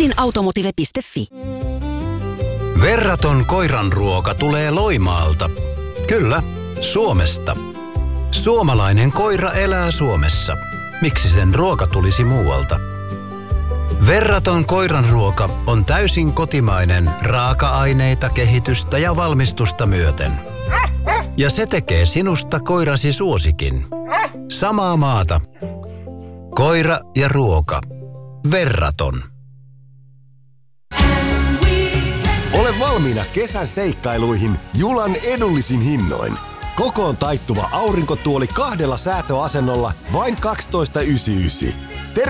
Ahrinautomotive.fi. Verraton koiranruoka tulee Loimaalta. Kyllä, Suomesta. Suomalainen koira elää Suomessa. Miksi sen ruoka tulisi muualta? Verraton koiranruoka on täysin kotimainen raaka-aineita, kehitystä ja valmistusta myöten. Ja se tekee sinusta koirasi suosikin. Samaa maata. Koira ja ruoka. Verraton. Ole valmiina kesän seikkailuihin Julan edullisin hinnoin. Kokoon taittuva aurinkotuoli 2 säätöasennolla vain 12,99.